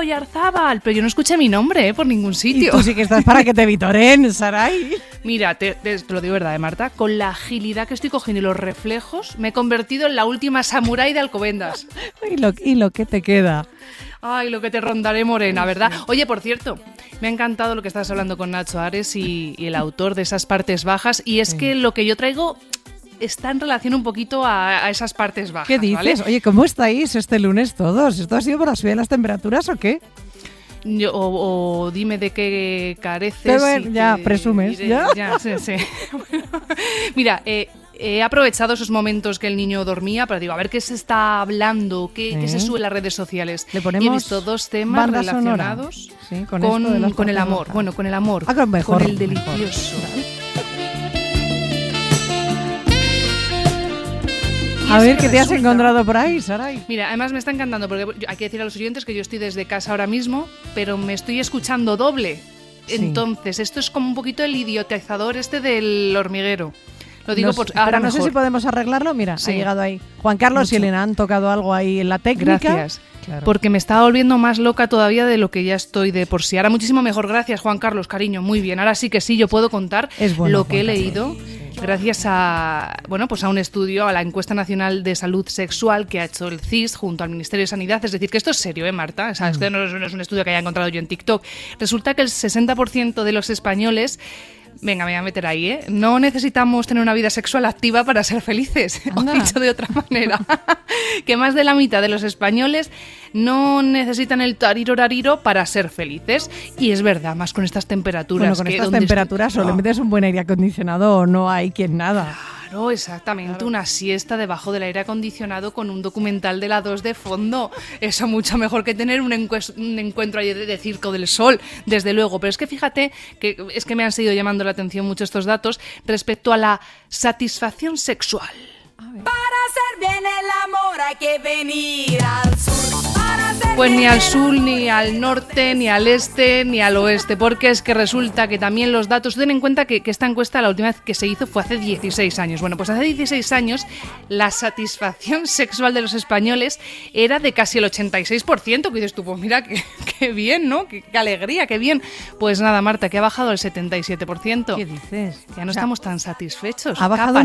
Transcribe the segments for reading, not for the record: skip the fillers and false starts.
Oyarzábal, pero yo no escuché mi nombre por ningún sitio. Y tú sí que estás para que te vitoren, Saray. Mira, te lo digo verdad, Marta, con la agilidad que estoy cogiendo y los reflejos, me he convertido en la última samurái de Alcobendas. Y lo que te queda. Ay, lo que te rondaré, morena, ¿verdad? Oye, por cierto, me ha encantado lo que estás hablando con Nacho Ares y el autor de esas partes bajas, y es que lo que yo traigo está en relación un poquito a esas partes bajas. ¿Qué dices? ¿Vale? Oye, ¿cómo estáis este lunes todos? ¿Esto ha sido por la subida de las temperaturas o qué? O dime de qué careces. Pero, ya, presumes. ¿Ya? Sí. Bueno, mira, he aprovechado esos momentos que el niño dormía, pero digo, a ver qué se está hablando, qué se sube en las redes sociales. Le ponemos y he visto dos temas relacionados con el amor. Bueno, con el amor. Mejor, con el delicioso. A ver, ¿qué te has encontrado por ahí, Saray? Mira, además me está encantando porque hay que decir a los oyentes que yo estoy desde casa ahora mismo, pero me estoy escuchando doble. Sí. Entonces, esto es como un poquito el idiotizador del hormiguero. Lo digo ahora no sé si podemos arreglarlo. Mira, sí. Ha llegado ahí. Juan Carlos y Elena han tocado algo ahí en la técnica. Gracias. Claro. Porque me estaba volviendo más loca todavía de lo que ya estoy de por sí. Ahora muchísimo mejor. Gracias, Juan Carlos, cariño. Muy bien. Ahora sí que sí, yo puedo contar lo que he leído. Sí. Gracias a un estudio, a la Encuesta Nacional de Salud Sexual que ha hecho el CIS junto al Ministerio de Sanidad. Es decir, que esto es serio, Marta? O sea, esto no es un estudio que haya encontrado yo en TikTok. Resulta que el 60% de los españoles... Venga, me voy a meter ahí, no necesitamos tener una vida sexual activa para ser felices. O dicho de otra manera, que más de la mitad de los españoles no necesitan el tariro para ser felices. Y es verdad, más con estas temperaturas. Bueno, con estas temperaturas o le metes un buen aire acondicionado o no hay quien nada. Claro, exactamente, claro. Una siesta debajo del aire acondicionado con un documental de la 2 de fondo. Eso mucho mejor que tener un encuentro ahí de Circo del Sol, desde luego. Pero es que fíjate que es que me han seguido llamando la atención mucho estos datos respecto a la satisfacción sexual. Para hacer bien el amor hay que venir al sur. Pues ni al sur, ni al norte, ni al este, ni al oeste, porque es que resulta que también los datos... Ten en cuenta que esta encuesta la última vez que se hizo fue hace 16 años. Bueno, pues hace 16 años la satisfacción sexual de los españoles era de casi el 86%, que dices tú, pues mira, qué bien, ¿no? Qué alegría, qué bien. Pues nada, Marta, que ha bajado el 77%. ¿Qué dices? Que ya no estamos tan satisfechos. Ha bajado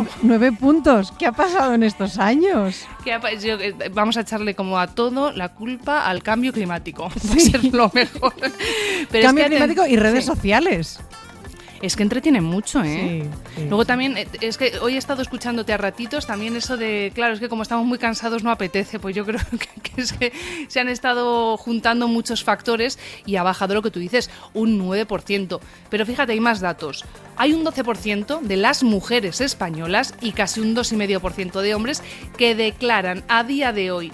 9 puntos. ¿Qué ha pasado en estos años? Vamos a echarle como a todo la culpa al cambio climático. Va a ser lo mejor. Pero cambio climático y redes sociales. Es que entretienen mucho, ¿eh? Sí. Luego también, es que hoy he estado escuchándote a ratitos, también eso de, claro, es que como estamos muy cansados no apetece, pues yo creo que es que se han estado juntando muchos factores y ha bajado lo que tú dices, un 9%. Pero fíjate, hay más datos. Hay un 12% de las mujeres españolas y casi un 2,5% de hombres que declaran a día de hoy,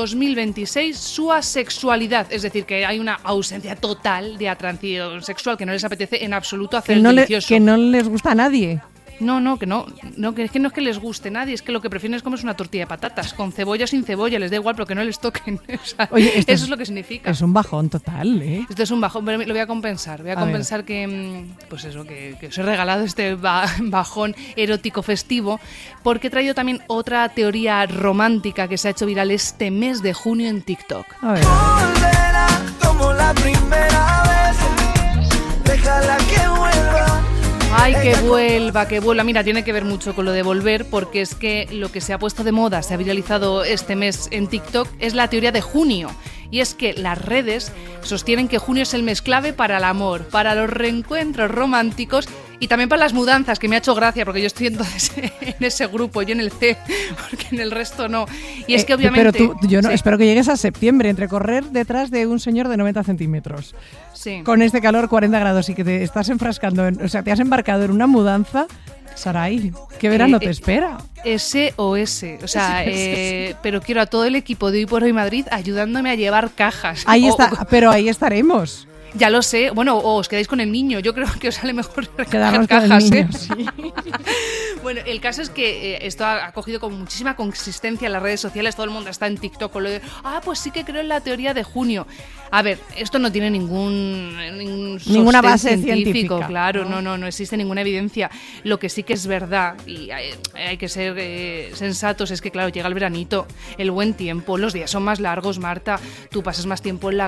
2026, su asexualdad. Es decir, que hay una ausencia total de atracción sexual, que no les apetece en absoluto hacer el delicioso. Que no les gusta a nadie. No, que es que no es que les guste nadie, es que lo que prefieren es comerse una tortilla de patatas, con cebolla o sin cebolla, les da igual, pero que no les toquen. O sea, oye, eso es lo que significa. Es un bajón total, ¿eh? Esto es un bajón, pero lo voy a compensar. Voy a compensar que, pues eso, que os he regalado este bajón erótico festivo, porque he traído también otra teoría romántica que se ha hecho viral este mes de junio en TikTok. A ver. Volverá como la primera vez, déjala que vuelva. Ay, que vuelva. Mira, tiene que ver mucho con lo de volver, porque es que lo que se ha puesto de moda, se ha viralizado este mes en TikTok, es la teoría de junio. Y es que las redes sostienen que junio es el mes clave para el amor, para los reencuentros románticos y también para las mudanzas, que me ha hecho gracia, porque yo estoy entonces en ese grupo, yo en el C, porque en el resto no. Y es que obviamente... Pero yo no, espero que llegues a septiembre, entre correr detrás de un señor de 90 centímetros. Sí. Con este calor, 40 grados, y que te estás enfrascando, te has embarcado en una mudanza... Saray, ¿qué verano te espera? SOS, o sea, pero quiero a todo el equipo de Hoy por Hoy Madrid ayudándome a llevar cajas. Ahí está, pero ahí estaremos. Ya lo sé, bueno, o os quedáis con el niño, yo creo que os sale mejor quedarnos cajas, con el niño, sí. Bueno, el caso es que esto ha cogido con muchísima consistencia en las redes sociales, todo el mundo está en TikTok con lo de, pues sí que creo en la teoría de junio. A ver, esto no tiene ninguna base científica. Claro, no existe ninguna evidencia. Lo que sí que es verdad, y hay que ser sensatos, es que claro, llega el veranito, el buen tiempo, los días son más largos, Marta, tú pasas más tiempo en la